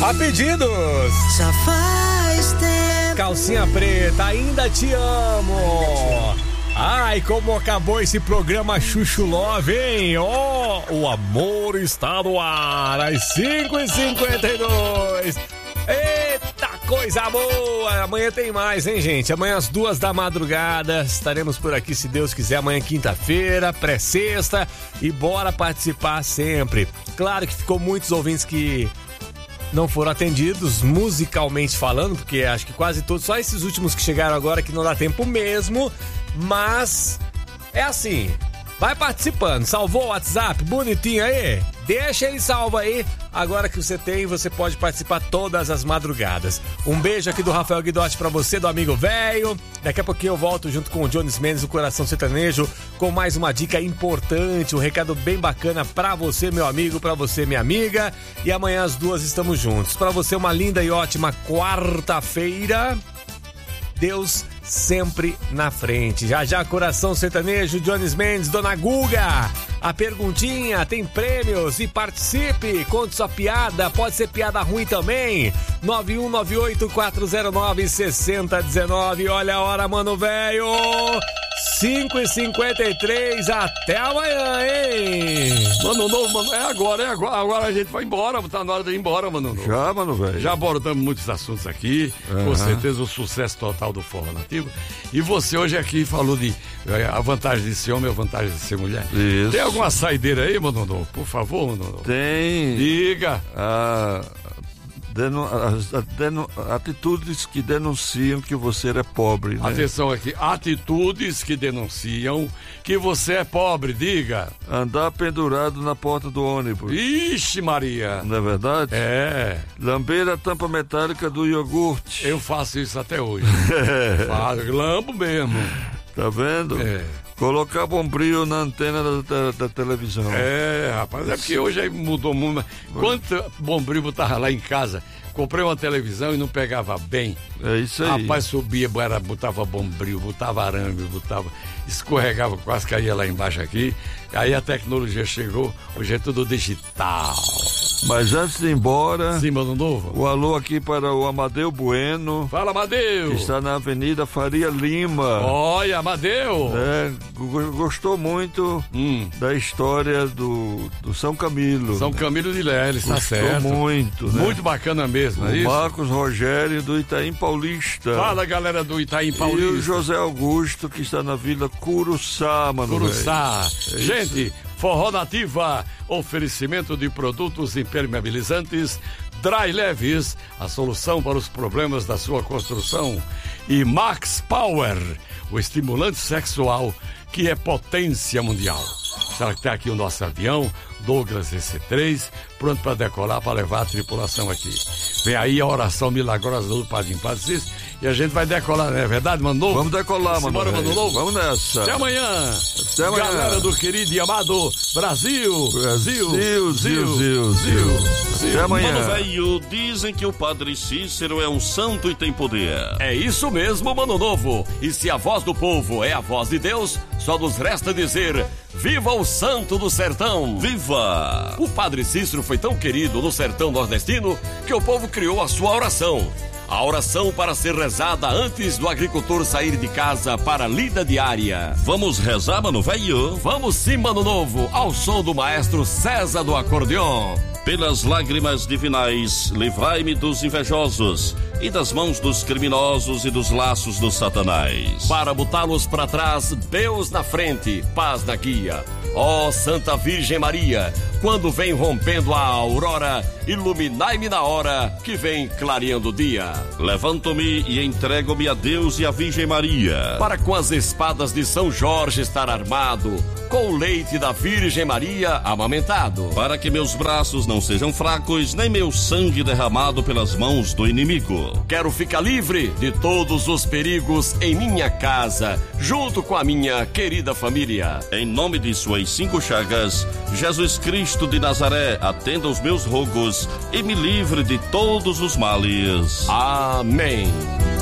A pedidos. Já faz tempo. Calcinha Preta, ainda te amo. Ai, como acabou esse programa Chuchu Love, hein? Oh, o amor está no ar, às 5h52. Eita, coisa boa! Amanhã tem mais, hein, gente? Amanhã às 2 da madrugada estaremos por aqui, se Deus quiser. Amanhã quinta-feira, pré-sexta. E bora participar sempre. Claro que ficou muitos ouvintes que não foram atendidos, musicalmente falando, porque acho que quase todos, só esses últimos que chegaram agora que não dá tempo mesmo. Mas é assim, vai participando. Salvou o WhatsApp? Bonitinho aí? Deixa ele salvo aí. Agora que você tem, você pode participar todas as madrugadas. Um beijo aqui do Rafael Guidotti pra você, do amigo velho. Daqui a pouquinho eu volto junto com o Jones Mendes, o Coração Sertanejo, com mais uma dica importante, um recado bem bacana pra você, meu amigo, pra você, minha amiga. E amanhã às 2 estamos juntos. Pra você, uma linda e ótima quarta-feira. Deus sempre na frente. Já já, Coração Sertanejo, Jones Mendes, Dona Guga. A perguntinha, tem prêmios e participe. Conte sua piada, pode ser piada ruim também. 9198-409-6019. Olha a hora, mano, velho. 5h53, até amanhã, hein? Mano novo, mano, é agora. Agora a gente vai embora, tá na hora de ir embora, mano novo. Já, mano, velho. Já abordamos muitos assuntos aqui, com certeza o sucesso total do Forró Nativo. E você hoje aqui falou de a vantagem de ser homem e a vantagem de ser mulher. Isso. Tem alguma saideira aí, mano novo? Por favor, mano novo. Tem. Diga. Atitudes que denunciam que você é pobre, né? Atenção aqui, atitudes que denunciam que você é pobre, diga. Andar pendurado na porta do ônibus. Ixi, Maria. Não é verdade? É. Lamber a tampa metálica do iogurte. Eu faço isso até hoje. Lambo mesmo. Tá vendo? É. Colocar bombril na antena da televisão. É, rapaz, é porque hoje aí mudou muito. Quanto bombril botava lá em casa? Comprei uma televisão e não pegava bem. É isso aí. Rapaz, subia, botava bombril, botava arame, escorregava, quase caía lá embaixo aqui. Aí a tecnologia chegou, hoje é tudo digital. Mas antes de ir embora, sim, mano novo. O alô aqui para o Amadeu Bueno. Fala, Amadeu. Que está na Avenida Faria Lima. Olha, Amadeu. Gostou muito da história do São Camilo. São Camilo de Leles, tá certo. Gostou muito, né? Muito bacana mesmo, é isso? Marcos Rogério do Itaim Paulista. Fala, galera do Itaim Paulista. E o José Augusto, que está na Vila Curuçá, mano. Curuçá. Gente, Forró Nativa, oferecimento de produtos impermeabilizantes, Dry Leves, a solução para os problemas da sua construção. E Max Power, o estimulante sexual que é potência mundial. Será que tá aqui o nosso avião, Douglas DC-3, pronto para decolar, para levar a tripulação aqui. Vem aí a oração milagrosa do Padre Cis e a gente vai decolar, não é verdade, Mano Novo? Vamos decolar, Mano Novo. Vamos nessa. Até amanhã. Até amanhã. Galera do querido e amado Brasil. Zil. Até amanhã. Mano velho, dizem que o Padre Cícero é um santo e tem poder. É isso mesmo, Mano Novo. E se a voz do povo é a voz de Deus, só nos resta dizer: viva o santo do sertão! Viva! O Padre Cícero foi tão querido no sertão nordestino que o povo criou a sua oração. A oração para ser rezada antes do agricultor sair de casa para a lida diária. Vamos rezar, mano velho? Vamos sim, Mano Novo, ao som do maestro César do acordeon. Pelas lágrimas divinais, livrai-me dos invejosos e das mãos dos criminosos e dos laços do Satanás. Para botá-los para trás, Deus na frente, paz na guia. Ó Santa Virgem Maria, quando vem rompendo a aurora, iluminai-me na hora que vem clareando o dia. Levanto-me e entrego-me a Deus e a Virgem Maria. Para com as espadas de São Jorge estar armado, com o leite da Virgem Maria amamentado. Para que meus braços não sejam fracos, nem meu sangue derramado pelas mãos do inimigo. Quero ficar livre de todos os perigos em minha casa, junto com a minha querida família. Em nome de suas 5 chagas, Jesus Cristo de Nazaré, atenda os meus rogos e me livre de todos os males. Amém.